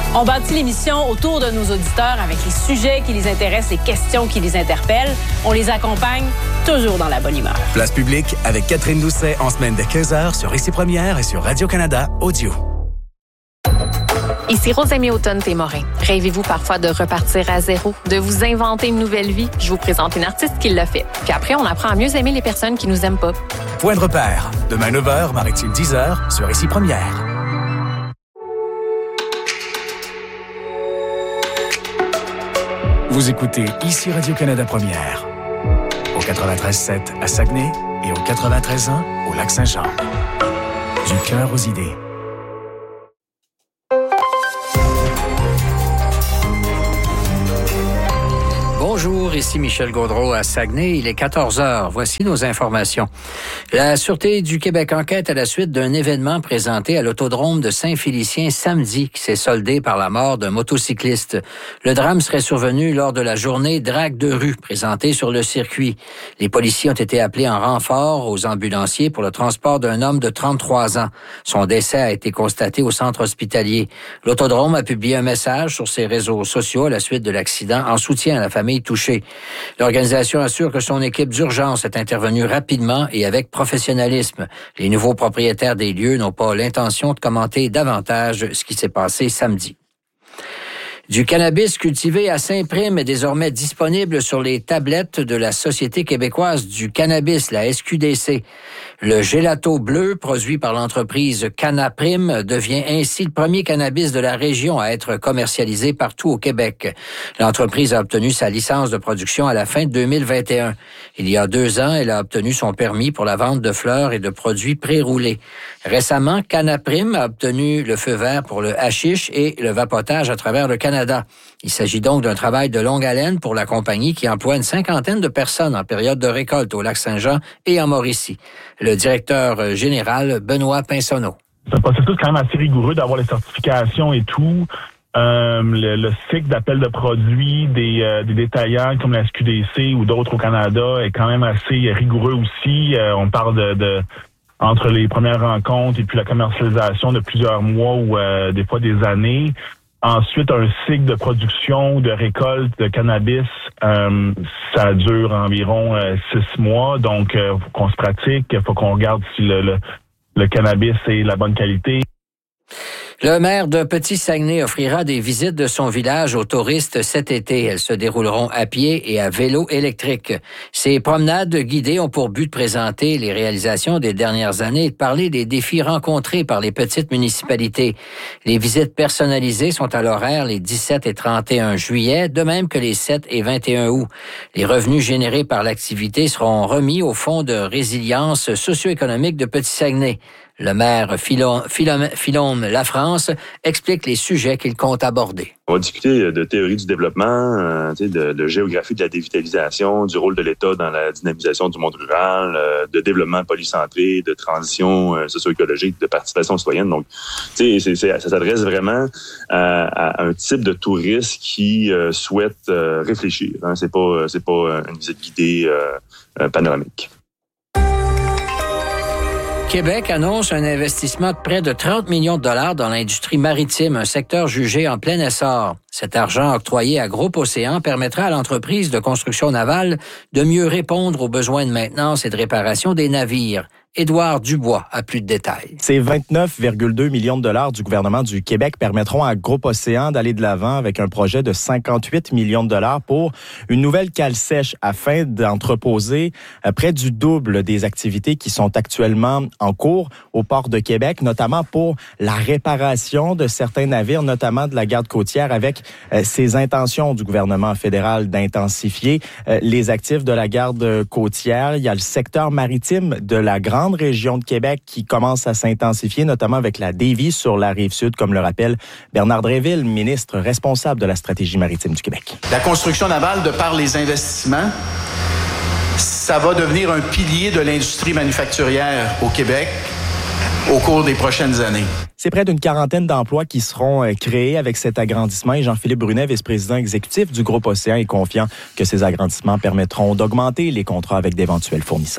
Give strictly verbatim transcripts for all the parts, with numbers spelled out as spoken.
On bâtit l'émission autour de nos auditeurs avec les sujets qui les intéressent, les questions qui les interpellent. On les accompagne toujours dans la bonne humeur. Place publique avec Catherine Doucet en semaine dès quinze heures sur Ici Première et sur Radio-Canada Audio. Ici Rosemée Automne-Témorin. Rêvez-vous parfois de repartir à zéro, de vous inventer une nouvelle vie? Je vous présente une artiste qui l'a fait. Puis après, on apprend à mieux aimer les personnes qui nous aiment pas. Point de repère. Demain neuf heures, Maritime dix heures sur Ici Première. Vous écoutez Ici Radio-Canada Première. Au quatre-vingt-treize sept à Saguenay et au quatre-vingt-treize un au Lac-Saint-Jean. Du cœur aux idées. Bonjour, ici Michel Gaudreault à Saguenay. Il est quatorze heures. Voici nos informations. La Sûreté du Québec enquête à la suite d'un événement présenté à l'autodrome de Saint-Félicien samedi qui s'est soldé par la mort d'un motocycliste. Le drame serait survenu lors de la journée drague de rue présentée sur le circuit. Les policiers ont été appelés en renfort aux ambulanciers pour le transport d'un homme de trente-trois ans. Son décès a été constaté au centre hospitalier. L'autodrome a publié un message sur ses réseaux sociaux à la suite de l'accident en soutien à la famille touchée. L'organisation assure que son équipe d'urgence est intervenue rapidement et avec professionnalisme. Les nouveaux propriétaires des lieux n'ont pas l'intention de commenter davantage ce qui s'est passé samedi. Du cannabis cultivé à Saint-Prime est désormais disponible sur les tablettes de la Société québécoise du cannabis, la S Q D C. Le gelato bleu, produit par l'entreprise Cannaprime, devient ainsi le premier cannabis de la région à être commercialisé partout au Québec. L'entreprise a obtenu sa licence de production à la fin de deux mille vingt et un. Il y a deux ans, elle a obtenu son permis pour la vente de fleurs et de produits pré-roulés. Récemment, Cannaprime a obtenu le feu vert pour le hashish et le vapotage à travers le Canada. Il s'agit donc d'un travail de longue haleine pour la compagnie qui emploie une cinquantaine de personnes en période de récolte au Lac-Saint-Jean et en Mauricie. Le directeur général, Benoît Pinsonneau. C'est un processus quand même assez rigoureux d'avoir les certifications et tout. Euh, le, le cycle d'appel de produits des, euh, des détaillants comme la S Q D C ou d'autres au Canada est quand même assez rigoureux aussi. Euh, on parle de, de entre les premières rencontres et puis la commercialisation de plusieurs mois ou euh, des fois des années. Ensuite, un cycle de production, de récolte de cannabis, euh, ça dure environ euh, six mois. Donc, il euh, faut qu'on se pratique, il faut qu'on regarde si le, le, le cannabis est de la bonne qualité. Le maire de Petit-Saguenay offrira des visites de son village aux touristes cet été. Elles se dérouleront à pied et à vélo électrique. Ces promenades guidées ont pour but de présenter les réalisations des dernières années et de parler des défis rencontrés par les petites municipalités. Les visites personnalisées sont à l'horaire les dix-sept et trente et un juillet, de même que les sept et vingt et un août. Les revenus générés par l'activité seront remis au Fonds de résilience socio-économique de Petit-Saguenay. Le maire Philom, Philom, Philom Lafrance explique les sujets qu'il compte aborder. On va discuter de théorie du développement, euh, de, de géographie de la dévitalisation, du rôle de l'État dans la dynamisation du monde rural, euh, de développement polycentré, de transition euh, socio-écologique, de participation citoyenne. Donc, c'est, c'est, ça s'adresse vraiment à, à un type de touriste qui euh, souhaite euh, réfléchir. Hein. C'est pas, c'est pas une visite guidée euh, euh, panoramique. Québec annonce un investissement de près de trente millions de dollars dans l'industrie maritime, un secteur jugé en plein essor. Cet argent octroyé à Groupe Océan permettra à l'entreprise de construction navale de mieux répondre aux besoins de maintenance et de réparation des navires. Édouard Dubois a plus de détails. Ces vingt-neuf virgule deux millions de dollars du gouvernement du Québec permettront à Groupe Océan d'aller de l'avant avec un projet de cinquante-huit millions de dollars pour une nouvelle cale sèche afin d'entreposer près du double des activités qui sont actuellement en cours au port de Québec, notamment pour la réparation de certains navires, notamment de la garde côtière, avec euh, ces intentions du gouvernement fédéral d'intensifier euh, les actifs de la garde côtière. Il y a le secteur maritime de la grande région de Québec qui commence à s'intensifier, notamment avec la dévie sur la Rive-Sud, comme le rappelle Bernard Dréville, ministre responsable de la stratégie maritime du Québec. La construction navale, de par les investissements, ça va devenir un pilier de l'industrie manufacturière au Québec au cours des prochaines années. C'est près d'une quarantaine d'emplois qui seront créés avec cet agrandissement et Jean-Philippe Brunet, vice-président exécutif du Groupe Océan, est confiant que ces agrandissements permettront d'augmenter les contrats avec d'éventuels fournisseurs.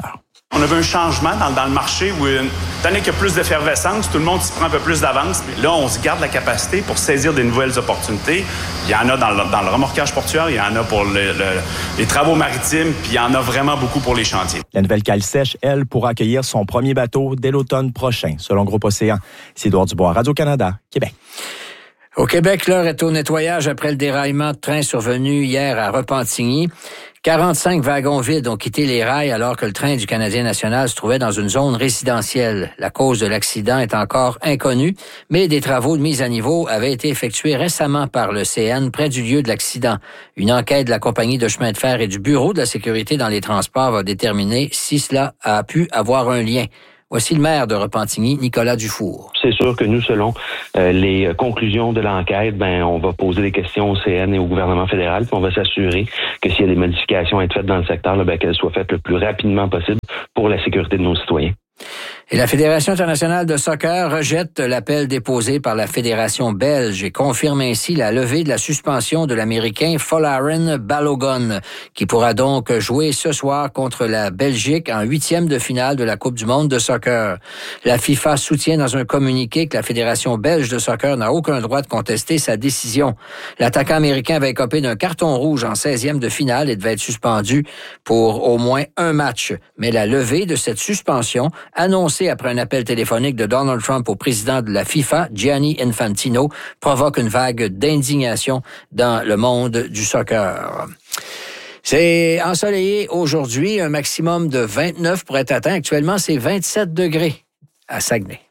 On avait un changement dans, dans le marché où, étant donné qu'il y a plus d'effervescence, tout le monde s'y prend un peu plus d'avance. Mais là, on se garde la capacité pour saisir des nouvelles opportunités. Il y en a dans le, dans le remorquage portuaire, il y en a pour le, le, les travaux maritimes, puis il y en a vraiment beaucoup pour les chantiers. La nouvelle cale sèche, elle, pourra accueillir son premier bateau dès l'automne prochain, selon Groupe Océan. C'est Édouard Dubois, Radio-Canada, Québec. Au Québec, l'heure est au nettoyage après le déraillement de train survenu hier à Repentigny. quarante-cinq wagons vides ont quitté les rails alors que le train du Canadien national se trouvait dans une zone résidentielle. La cause de l'accident est encore inconnue, mais des travaux de mise à niveau avaient été effectués récemment par le C N près du lieu de l'accident. Une enquête de la compagnie de chemin de fer et du Bureau de la sécurité dans les transports va déterminer si cela a pu avoir un lien. Voici le maire de Repentigny, Nicolas Dufour. C'est sûr que nous, selon euh, les conclusions de l'enquête, ben on va poser des questions au C N et au gouvernement fédéral, puis on va s'assurer que s'il y a des modifications à être faites dans le secteur, là, ben, qu'elles soient faites le plus rapidement possible pour la sécurité de nos citoyens. Et la Fédération internationale de soccer rejette l'appel déposé par la Fédération belge et confirme ainsi la levée de la suspension de l'Américain Folarin Balogun, qui pourra donc jouer ce soir contre la Belgique en huitième de finale de la Coupe du monde de soccer. La FIFA soutient dans un communiqué que la Fédération belge de soccer n'a aucun droit de contester sa décision. L'attaquant américain avait écopé d'un carton rouge en seizième de finale et devait être suspendu pour au moins un match. Mais la levée de cette suspension, annoncée après un appel téléphonique de Donald Trump au président de la FIFA, Gianni Infantino, provoque une vague d'indignation dans le monde du soccer. C'est ensoleillé aujourd'hui, un maximum de vingt-neuf pour être atteint. Actuellement, c'est vingt-sept degrés à Saguenay.